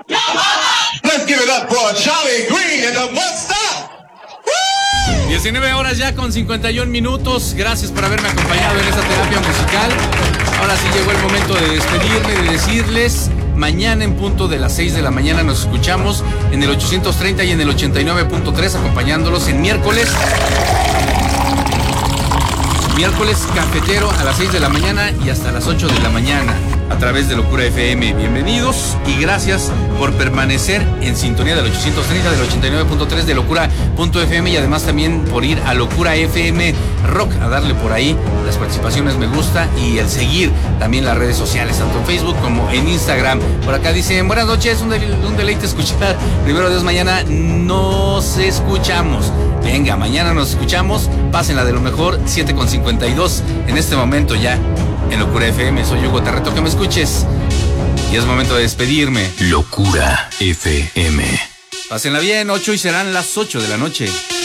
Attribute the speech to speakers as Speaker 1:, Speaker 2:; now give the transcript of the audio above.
Speaker 1: Let's give it up for Charlie Green and the Monster.
Speaker 2: 19 horas ya con 51 minutos. Gracias por haberme acompañado en esta terapia musical. Ahora sí llegó el momento de despedirme, de decirles: mañana en punto de las 6 de la mañana nos escuchamos en el 830 y en el 89.3, acompañándolos en miércoles cafetero a las 6 de la mañana y hasta las 8 de la mañana a través de Locura FM. Bienvenidos y gracias por permanecer en sintonía del 830, del 89.3, de Locura.fm, y además también por ir a Locura FM Rock a darle por ahí las participaciones, me gusta y el seguir también las redes sociales, tanto en Facebook como en Instagram. Por acá dicen: buenas noches, un deleite escuchar. Primero Dios, mañana nos escuchamos. Venga, mañana nos escuchamos. Pásenla de lo mejor, 7:52 en este momento ya en Locura FM. Soy Hugo, te reto que me escuches y es momento de despedirme.
Speaker 3: Locura FM.
Speaker 2: Pásenla bien, 8 y serán las 8 de la noche.